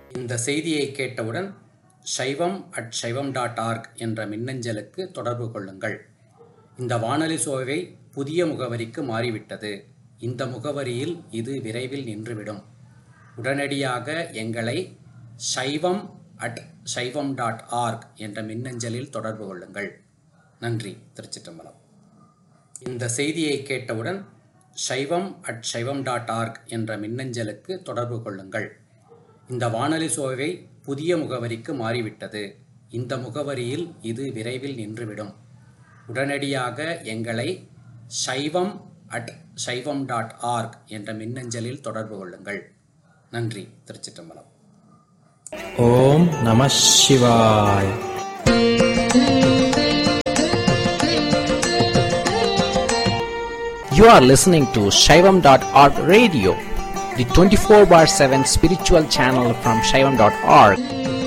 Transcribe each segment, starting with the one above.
இந்த செய்தியை கேட்டவுடன் shaivam@shaivam.org என்ற மின்னஞ்சலுக்கு தொடர்பு கொள்ளுங்கள். இந்த வானொலி சோவை புதிய முகவரிக்கு மாறிவிட்டது. இந்த முகவரியில் இது விரைவில் நின்றுவிடும். உடனடியாக எங்களை shaivam@shaivam.org என்ற மின்னஞ்சலில் தொடர்பு கொள்ளுங்கள். நன்றி. திருச்சிற்றம்பலம். இந்த செய்தியை கேட்டவுடன் shaivam@shaivam.org என்ற மின்னஞ்சலுக்கு தொடர்பு கொள்ளுங்கள். இந்த வானொலி சோவை புதிய முகவரிக்கு மாறிவிட்டது. இந்த முகவரியில் இது விரைவில் நின்றுவிடும். உடனடியாக எங்களை shaivam@shaivam.org என்ற மின்னஞ்சலில் தொடர்பு கொள்ளுங்கள். நன்றி. திருச்சிற்றம்பலம். ஓம் நம சிவாய். You are listening to Shaivam.org radio, the 24/7 spiritual channel from Shaivam.org.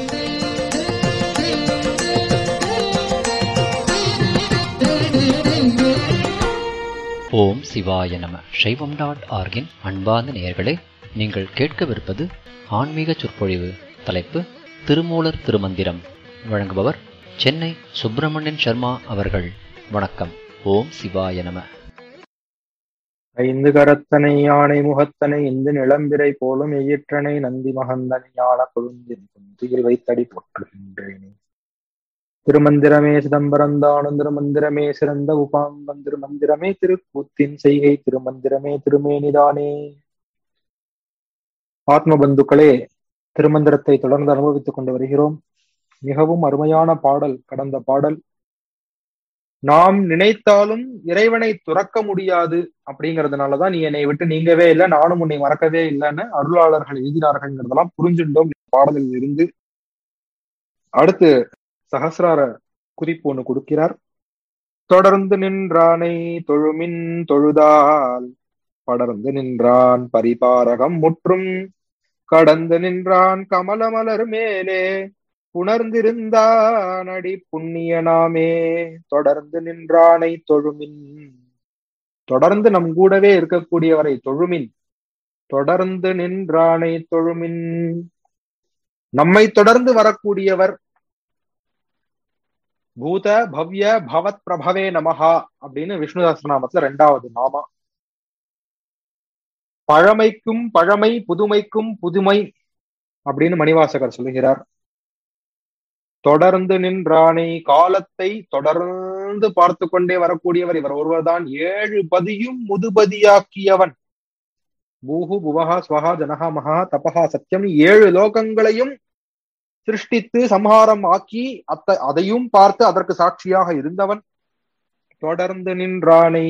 ஓம் சிவாய நம. Shaivam.org-இன் அன்பார்ந்த நேயர்களே, நீங்கள் கேட்கவிருப்பது ஆன்மீக சொற்பொழிவு. தலைப்பு திருமூலர் திருமந்திரம். வழங்குபவர் சென்னை சுப்பிரமணியன் சர்மா அவர்கள். வணக்கம். ஓம் சிவாய நம. ஐந்து கரத்தனை யானை முகத்தனை இந்து நிலம்பிரை போலும் எயிற்றனை நந்தி மகந்தனை யான கொழுந்தின் குந்தியில் வைத்தடி போற்றுகின்றேனே. திருமந்திரமே சிதம்பரந்தானும் திருமந்திரமே சிறந்த உபாங்கம் திருமந்திரமே திருக்கூத்தின் செய்கை திருமந்திரமே திருமேனிதானே. ஆத்ம பந்துக்களே, திருமந்திரத்தை தொடர்ந்து அனுபவித்துக் கொண்டு வருகிறோம். மிகவும் அருமையான பாடல் கடந்த பாடல். நாம் நினைத்தாலும் இறைவனை துறக்க முடியாது அப்படிங்கிறதுனாலதான் நீ என்னை விட்டு நீங்கவே இல்லை, நானும் உன்னை மறக்கவே இல்லைன்னு அருளாளர்கள் எழுதினார்கள்ங்கிறதெல்லாம் புரிஞ்சுட்டோம் பாடலில் இருந்து. அடுத்து சகசிரார குறிப்பு ஒண்ணு கொடுக்கிறார். தொடர்ந்து நின்றானை தொழுமின் தொழுதால் படர்ந்து நின்றான் பரிபாரகம் முற்றும் கடந்து நின்றான் கமலமலர் மேலே புணர்ந்திருந்தான் அடி புண்ணியனாமே. தொடர்ந்து நின்றானை தொழுமின், தொடர்ந்து நம் கூடவே இருக்கக்கூடியவரை தொழுமின். தொடர்ந்து நின்றானை தொழுமின், நம்மை தொடர்ந்து வரக்கூடியவர். பூத பவ்ய பவத் பிரபவே நமஹா அப்படின்னு விஷ்ணு சஹஸ்ரநாமத்துல 2வது நாமா. பழமைக்கும் பழமை, புதுமைக்கும் புதுமை அப்படின்னு மணிவாசகர் சொல்லுகிறார். தொடர்ந்து நின்றானை, காலத்தை தொடர்ந்து பார்த்து கொண்டே வரக்கூடியவர் இவர் ஒருவர்தான். 7 பதியும் முதுபதியாக்கியவன். பூஹு புவஹா ஸ்வஹா ஜனஹா மகா தபஹா சத்தியம் 7 லோகங்களையும் சிருஷ்டித்து சம்ஹாரம் ஆக்கி அதையும் பார்த்து அதற்கு சாட்சியாக இருந்தவன். தொடர்ந்து நின்றானை,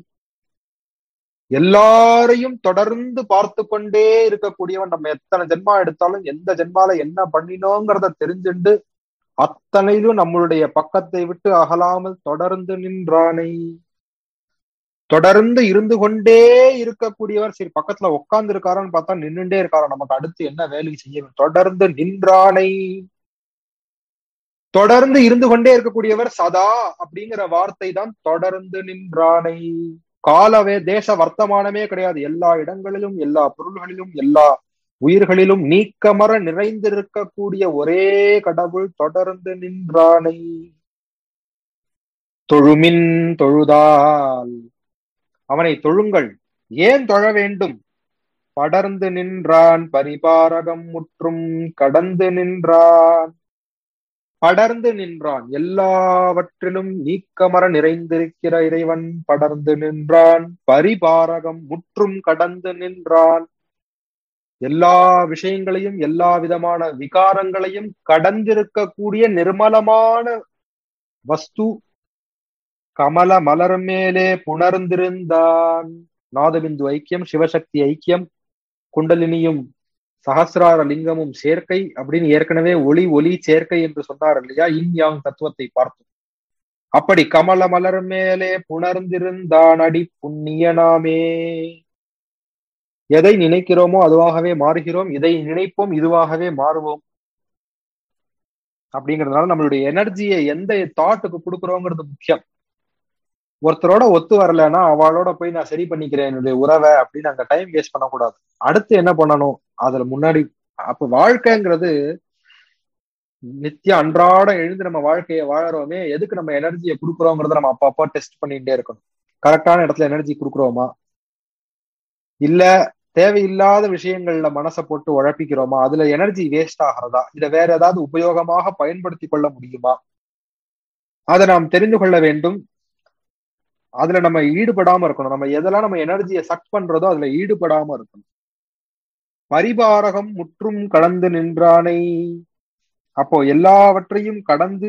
எல்லாரையும் தொடர்ந்து பார்த்து கொண்டே இருக்கக்கூடியவன். நம்ம எத்தனை ஜென்மா எடுத்தாலும் எந்த ஜென்மால என்ன பண்ணினோங்கிறத தெரிஞ்சுண்டு அத்தனையிலும் நம்மளுடைய பக்கத்தை விட்டு அகலாமல் தொடர்ந்து நின்றானை, தொடர்ந்து இருந்து கொண்டே இருக்கக்கூடியவர். சரி, பக்கத்துல உட்கார்ந்து இருக்காரான்னு பார்த்தா நின்றுட்டே இருக்காரா, நமக்கு அடுத்து என்ன வேலை செய்ய? தொடர்ந்து நின்றானை, தொடர்ந்து இருந்து கொண்டே இருக்கக்கூடியவர். சதா அப்படிங்கிற வார்த்தை தான் தொடர்ந்து நின்றானை. காலவே தேச வர்த்தமானமே கிடையாது. எல்லா இடங்களிலும் எல்லா பொருள்களிலும் எல்லா உயிர்களிலும் நீக்கமர நிறைந்திருக்கக்கூடிய ஒரே கடவுள் தொடர்ந்து நின்றானை. தொழுமின் தொழுதால், அவனை தொழுங்கள். ஏன் தொழ வேண்டும்? படர்ந்து நின்றான் பரிபாரகம் முற்றும் கடந்து நின்றான். படர்ந்து நின்றான், எல்லாவற்றிலும் நீக்கமர நிறைந்திருக்கிற இறைவன் படர்ந்து நின்றான். பரிபாரகம் முற்றும் கடந்து நின்றான். எல்லா விஷயங்களையும் எல்லா விதமான விகாரங்களையும் கடந்திருக்கக்கூடிய நிர்மலமான வஸ்து. கமல மலர் மேலே புணர்ந்திருந்தான். நாதபிந்து ஐக்கியம், சிவசக்தி ஐக்கியம், குண்டலினியும் சகசிரார லிங்கமும் சேர்க்கை அப்படின்னு ஏற்கனவே ஒளி சேர்க்கை என்று சொன்னார் இல்லையா? இன் யாங் தத்துவத்தை பார்த்தோம். அப்படி கமல மலர் மேலே புணர்ந்திருந்தான் அடி புண்ணியனாமே. எதை நினைக்கிறோமோ அதுவாகவே மாறுகிறோம், இதை நினைப்போம் இதுவாகவே மாறுவோம். அப்படிங்கிறதுனால நம்மளுடைய எனர்ஜியை எந்த தாட்டுக்கு கொடுக்குறோங்கிறது முக்கியம். ஒருத்தரோட ஒத்து வரலன்னா அவளோட போய் நான் சரி பண்ணிக்கிறேன் என்னுடைய உறவை அப்படின்னு அங்க டைம் வேஸ்ட் பண்ணக்கூடாது. அடுத்து என்ன பண்ணணும், அதுல முன்னாடி அப்ப வாழ்க்கைங்கிறது நித்திய அன்றாட எழுந்து நம்ம வாழ்க்கையை வாழறோமே, எதுக்கு நம்ம எனர்ஜியை கொடுக்குறோங்கிறத நம்ம அப்பப்போ டெஸ்ட் பண்ணிட்டே இருக்கணும். கரெக்டான இடத்துல எனர்ஜி கொடுக்குறோமா, இல்ல தேவையில்லாத விஷயங்கள்ல மனசை போட்டு உழப்பிக்கிறோமா, அதுல எனர்ஜி வேஸ்ட் ஆகிறதா, இதை வேற ஏதாவது உபயோகமாக பயன்படுத்தி கொள்ள முடியுமா, அதை நாம் தெரிந்து கொள்ள வேண்டும். அதுல நம்ம ஈடுபடாம இருக்கணும். நம்ம எதெல்லாம் நம்ம எனர்ஜியை சக் பண்றதோ அதுல ஈடுபடாம இருக்கணும். பரிபாரகம் முற்றும் கடந்து நின்றானை. அப்போ எல்லாவற்றையும் கடந்து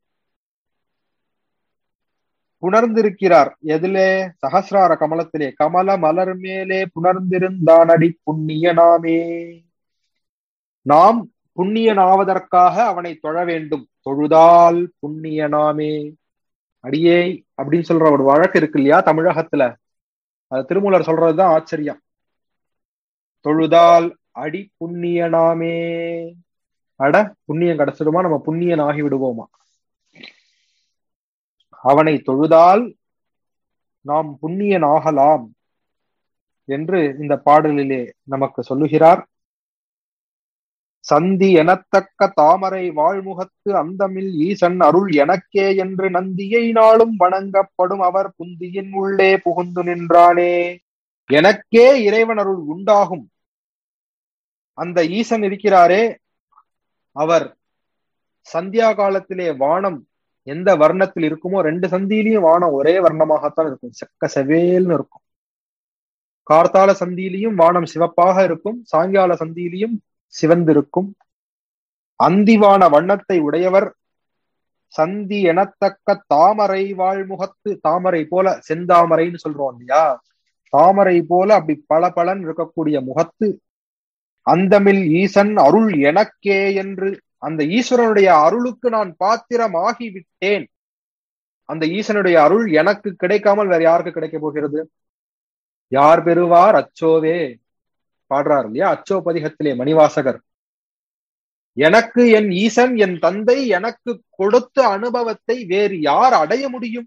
புணர்ந்திருக்கிறார். எதிலே? சகசிரார கமலத்திலே. கமல மலர் மேலே புணர்ந்திருந்தான் அடி புண்ணியனாமே. நாம் புண்ணியனாவதற்காக அவனை தொழ வேண்டும். தொழுதால் புண்ணியனாமே. அடியே அப்படின்னு சொல்ற ஒரு வழக்கு இருக்கு இல்லையா தமிழகத்துல, அது திருமூலர் சொல்றதுதான் ஆச்சரியம். தொழுதால் அடி புண்ணியனாமே. அட புண்ணியம் கிடைச்சிடுமா, நம்ம புண்ணியன் ஆகி விடுவோமா? அவனை தொழுதால் நாம் புண்ணியன் ஆகலாம் என்று இந்த பாடலிலே நமக்கு சொல்லுகிறார். சந்தி எனத்தக்க தாமரை வாழ்முகத்து அந்தமில் ஈசன் அருள் எனக்கே என்று நந்தியை நாளும் வணங்கப்படும் அவர் புந்தியின் உள்ளே புகுந்து நின்றானே. எனக்கே இறைவன் அருள் உண்டாகும் அந்த ஈசன் இருக்கிறாரே, அவர் சந்தியா காலத்திலே வானம் எந்த வர்ணத்தில் இருக்குமோ, 2 சந்தியிலையும் வானம் ஒரே வர்ணமாகத்தான் இருக்கும், செக்க செவேல்னு இருக்கும். கார்த்தால சந்தியிலையும் வானம் சிவப்பாக இருக்கும், சாயங்கால சந்தியிலையும் சிவந்திருக்கும். அந்திவான வண்ணத்தை உடையவர். சந்தி எனத்தக்க தாமரை வாழ்முகத்து. தாமரை போல, செந்தாமரைன்னு சொல்றோம் இல்லையா, தாமரை போல அப்படி பல பலன் இருக்கக்கூடிய முகத்து. அந்தமில் ஈசன் அருள் எனக்கே என்று, அந்த ஈஸ்வரனுடைய அருளுக்கு நான் பாத்திரமாகி விட்டேன். அந்த ஈசனுடைய அருள் எனக்கு கிடைக்காமல் வேற யாருக்கு கிடைக்க போகிறது? யார் பெறுவார் அச்சோவே பாடுறார் இல்லையா அச்சோ பதிகத்திலே மணிவாசகர். எனக்கு என் ஈசன் என் தந்தை எனக்கு கொடுத்த அனுபவத்தை வேறு யார் அடைய முடியும்?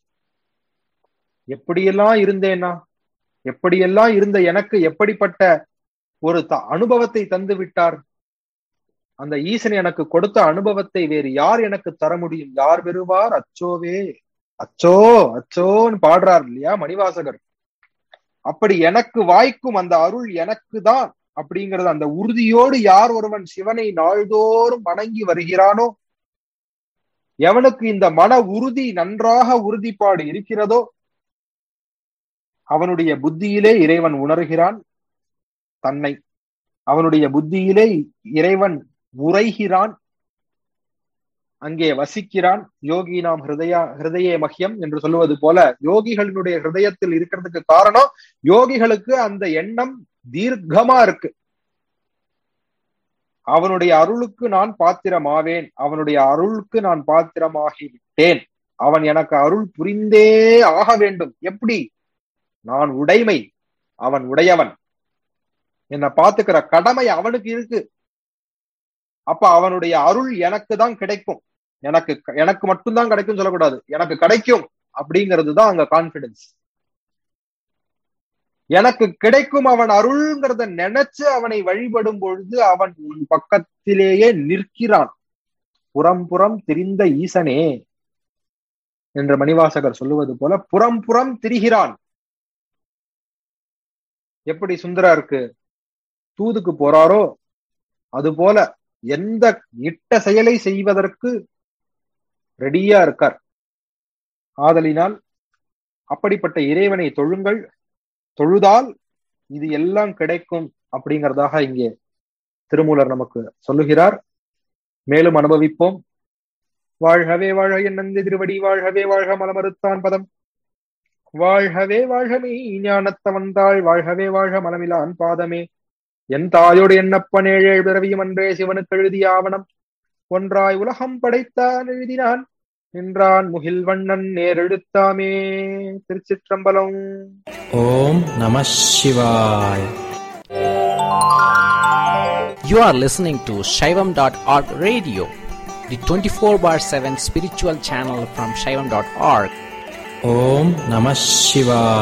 எப்படியெல்லாம் இருந்தேனா, எப்படியெல்லாம் இருந்த எனக்கு எப்படிப்பட்ட ஒரு அனுபவத்தை தந்து விட்டார். அந்த ஈசன் எனக்கு கொடுத்த அனுபவத்தை வேறு யார் எனக்கு தர முடியும்? யார் பெறுவார் அச்சோவே. அச்சோ அச்சோன்னு பாடுறார் இல்லையா மணிவாசகர். அப்படி எனக்கு வாய்க்கும் அந்த அருள் எனக்கு தான் அப்படிங்கிறது அந்த உறுதியோடு யார் ஒருவன் சிவனை நாள்தோறும் வணங்கி வருகிறானோ, எவனுக்கு இந்த மன உறுதி நன்றாக உறுதிப்பாடு இருக்கிறதோ, அவனுடைய புத்தியிலே இறைவன் உணர்கிறான் தன்னை. அவனுடைய புத்தியிலே இறைவன் உரைகிறான், அங்கே வசிக்கிறான். யோகி நாம் ஹிருதயே மஹ்யம் என்று சொல்லுவது போல யோகிகளினுடைய ஹிருதயத்தில் இருக்கிறதுக்கு காரணம், யோகிகளுக்கு அந்த எண்ணம் தீர்க்கமா இருக்கு. அவனுடைய அருளுக்கு நான் பாத்திரமாவேன், அவனுடைய அருளுக்கு நான் பாத்திரமாகி விட்டேன், அவன் எனக்கு அருள் புரிந்தே ஆக வேண்டும். எப்படி? நான் உடைமை, அவன் உடையவன், என்னை பார்த்துக்கிற கடமை அவனுக்கு இருக்கு. அப்ப அவனுடைய அருள் எனக்கு தான் கிடைக்கும். எனக்கு மட்டும்தான் கிடைக்கும் சொல்லக்கூடாது, எனக்கு கிடைக்கும் அப்படிங்கிறது தான் அங்க கான்பிடன்ஸ். எனக்கு கிடைக்கும் அவன் அருள்ங்கிறத நினைச்சு அவனை வழிபடும் பொழுது அவன் உன் பக்கத்திலேயே நிற்கிறான். புறம் புறம் திரிந்த ஈசனே என்று மணிவாசகர் சொல்லுவது போல புறம் புறம் திரிகிறான். எப்படி சுந்தரருக்கு தூதுக்கு போறாரோ அது போல எந்த இட்ட செயலை செய்வதற்கு ரெடியா இருக்கார். ஆதலினால் அப்படிப்பட்ட இறைவனை தொழுங்கள், தொழுதால் இது எல்லாம் கிடைக்கும் அப்படிங்கிறதாக இங்கே திருமூலர் நமக்கு சொல்லுகிறார். மேலும் அனுபவிப்போம். வாழ்கவே வாழ்க என் நந்தி திருவடி, வாழ்கவே வாழ்க மலமறுத்தான் பதம், வாழ்கவே வாழ்கமே ஞானத்த வந்தாள், வாழ்கவே வாழ்க மலமிலான் பாதமே. என் தாயோடு என்னப்பன் 7 பிறவியும் அன்றே சிவனுக்கு எழுதிய ஆவணம், ஒன்றாய் உலகம் படைத்தான் எழுதினான், நின்றான் முகில் வண்ணன் நேரெழுத்தாமே. திருச்சிற்றம்பலம். ஓம் நம சிவாய். You are listening to Shaivam.org radio, the 24/7 spiritual channel from Shaivam.org. Om Namah Shivaya.